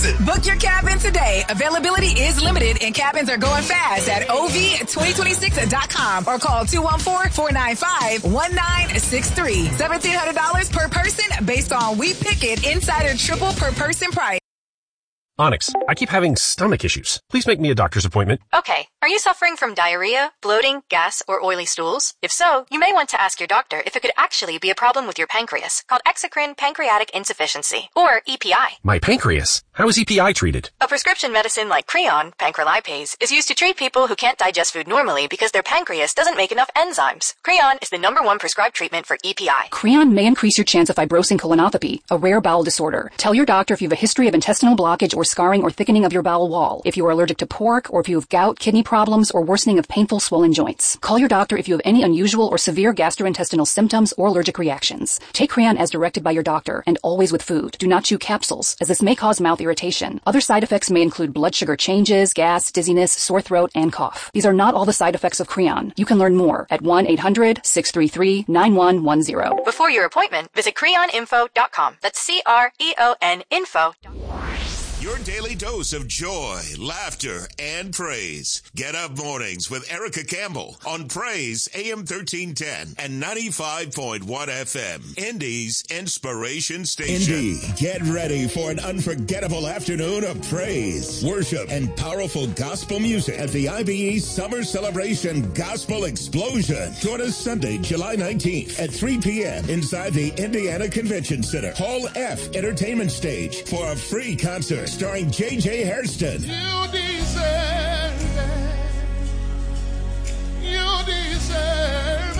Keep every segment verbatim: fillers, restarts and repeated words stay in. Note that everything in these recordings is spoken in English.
Book your cabin today. Availability is limited and cabins are going fast at O V twenty twenty-six dot com or call two one four, four nine five, one nine six three. seventeen hundred dollars per person based on We Pick It Insider Triple per person price. Onyx, I keep having stomach issues. Please make me a doctor's appointment. Okay. Are you suffering from diarrhea, bloating, gas, or oily stools? If so, you may want to ask your doctor if it could actually be a problem with your pancreas, called exocrine pancreatic insufficiency, or E P I. My pancreas? How is E P I treated? A prescription medicine like Creon, pancrelipase, is used to treat people who can't digest food normally because their pancreas doesn't make enough enzymes. Creon is the number one prescribed treatment for E P I. Creon may increase your chance of fibrosing colonopathy, a rare bowel disorder. Tell your doctor if you have a history of intestinal blockage or scarring or thickening of your bowel wall, if you are allergic to pork, or if you have gout, kidney problems, or worsening of painful swollen joints. Call your doctor if you have any unusual or severe gastrointestinal symptoms or allergic reactions. Take Creon as directed by your doctor, and always with food. Do not chew capsules, as this may cause mouth irritation. Other side effects may include blood sugar changes, gas, dizziness, sore throat, and cough. These are not all the side effects of Creon. You can learn more at one eight hundred, six three three, nine one one zero. Before your appointment, visit creon info dot com. That's C R E O N info. Your daily dose of joy, laughter, and praise. Get up mornings with Erica Campbell on Praise A M thirteen ten and ninety-five point one F M. Indy's Inspiration Station. Indy, get ready for an unforgettable afternoon of praise, worship, and powerful gospel music at the I B E Summer Celebration Gospel Explosion. Join us Sunday, July nineteenth at three p.m. inside the Indiana Convention Center, Hall F Entertainment Stage for a free concert starring J J Hairston. You deserve it. You deserve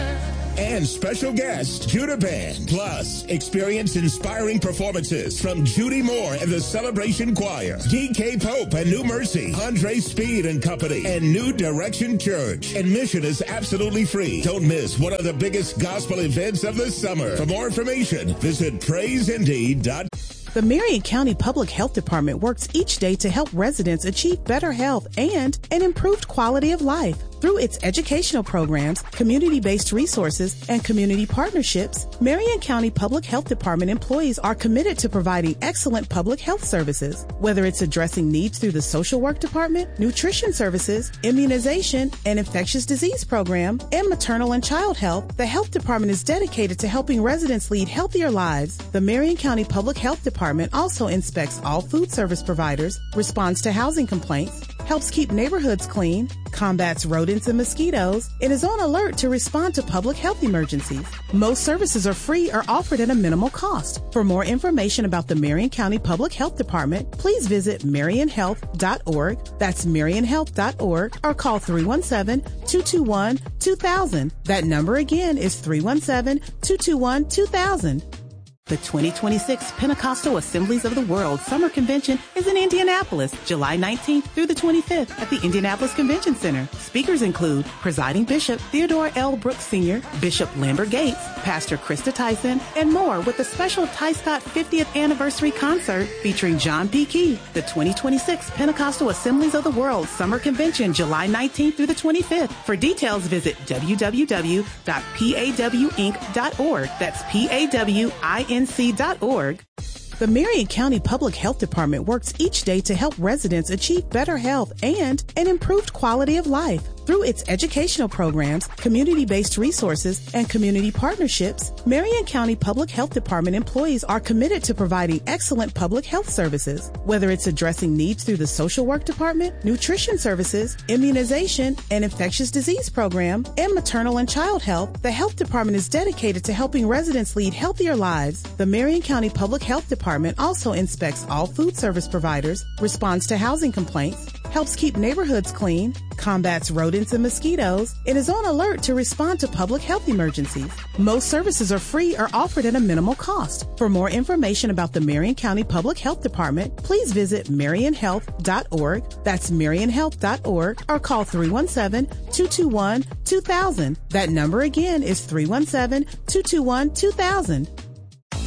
it. And special guest, Judah Band. Plus, experience inspiring performances from Judy Moore and the Celebration Choir, D K Pope and New Mercy, Andre Speed and Company, and New Direction Church. Admission is absolutely free. Don't miss one of the biggest gospel events of the summer. For more information, visit praise indy dot com. The Marion County Public Health Department works each day to help residents achieve better health and an improved quality of life. Through its educational programs, community-based resources, and community partnerships, Marion County Public Health Department employees are committed to providing excellent public health services. Whether it's addressing needs through the social work department, nutrition services, immunization, and infectious disease program, and maternal and child health, the health department is dedicated to helping residents lead healthier lives. The Marion County Public Health Department also inspects all food service providers, responds to housing complaints, helps keep neighborhoods clean, combats rodents and mosquitoes, and is on alert to respond to public health emergencies. Most services are free or offered at a minimal cost. For more information about the Marion County Public Health Department, please visit marion health dot org. That's marion health dot org, or call three one seven, two two one, two thousand. That number again is three one seven, two two one, two thousand. The twenty twenty-six Pentecostal Assemblies of the World Summer Convention is in Indianapolis, July nineteenth through the twenty-fifth at the Indianapolis Convention Center. Speakers include Presiding Bishop Theodore L. Brooks Senior, Bishop Lambert Gates, Pastor Krista Tyson, and more, with a special Ty Scott fiftieth Anniversary Concert featuring John P. Key. The twenty twenty-six Pentecostal Assemblies of the World Summer Convention, July nineteenth through the twenty-fifth. For details, visit w w w dot paw inc dot org. That's P A W I N C dot org. The Marion County Public Health Department works each day to help residents achieve better health and an improved quality of life. Through its educational programs, community-based resources, and community partnerships, Marion County Public Health Department employees are committed to providing excellent public health services. Whether it's addressing needs through the social work department, nutrition services, immunization, and infectious disease program, and maternal and child health, the health department is dedicated to helping residents lead healthier lives. The Marion County Public Health Department also inspects all food service providers, responds to housing complaints, helps keep neighborhoods clean, combats rodents and mosquitoes, and is on alert to respond to public health emergencies. Most services are free or offered at a minimal cost. For more information about the Marion County Public Health Department, please visit marion health dot org. That's marion health dot org, or call three one seven, two two one, two thousand. That number again is three one seven, two two one, two thousand.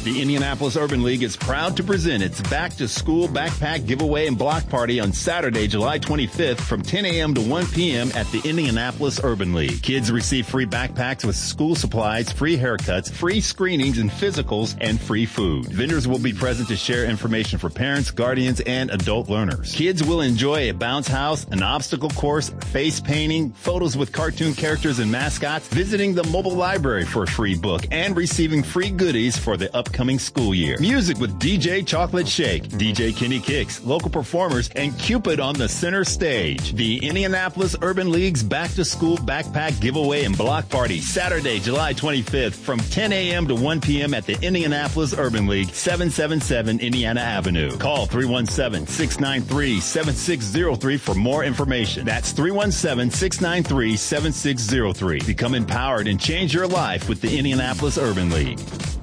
The Indianapolis Urban League is proud to present its back-to-school backpack giveaway and block party on Saturday, July twenty-fifth from ten a.m. to one p.m. at the Indianapolis Urban League. Kids receive free backpacks with school supplies, free haircuts, free screenings and physicals, and free food. Vendors will be present to share information for parents, guardians, and adult learners. Kids will enjoy a bounce house, an obstacle course, face painting, photos with cartoon characters and mascots, visiting the mobile library for a free book, and receiving free goodies for the upcoming school year. Music with D J Chocolate Shake, D J Kenny Kicks, local performers, and Cupid on the center stage. The Indianapolis Urban League's back-to-school backpack giveaway and block party, Saturday, July twenty-fifth from ten a.m. to one p.m. at the Indianapolis Urban League, seven seventy-seven Indiana Avenue. Call three one seven, six nine three, seven six zero three for more information. That's three one seven, six nine three, seven six zero three. Become empowered and change your life with the Indianapolis Urban League.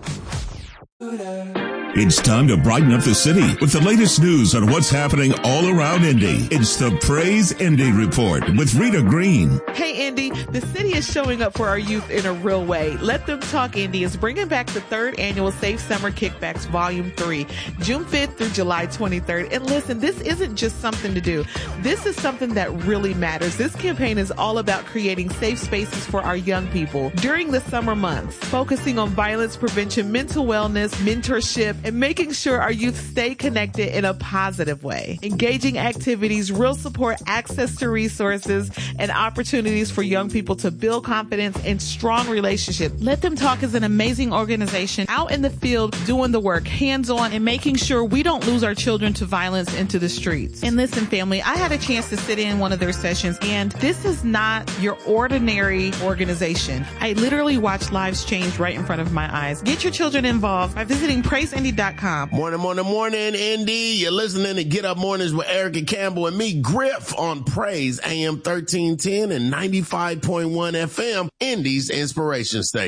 It's time to brighten up the city with the latest news on what's happening all around Indy. It's the Praise Indy Report with Rita Green. Hey, Indy, the city is showing up for our youth in a real way. Let Them Talk Indy is bringing back the third annual Safe Summer Kickbacks Volume three, June fifth through July twenty-third. And listen, this isn't just something to do. This is something that really matters. This campaign is all about creating safe spaces for our young people during the summer months, focusing on violence prevention, mental wellness, mentorship, and making sure our youth stay connected in a positive way. Engaging activities, real support, access to resources, and opportunities for young people to build confidence and strong relationships. Let Them Talk is an amazing organization out in the field doing the work, hands-on, and making sure we don't lose our children to violence into the streets. And listen, family, I had a chance to sit in one of their sessions, and this is not your ordinary organization. I literally watched lives change right in front of my eyes. Get your children involved by visiting praise indy dot com. Morning, morning, morning, Indy. You're listening to Get Up Mornings with Erica Campbell and me, Griff, on Praise A M thirteen ten and ninety-five point one F M, Indy's Inspiration Station.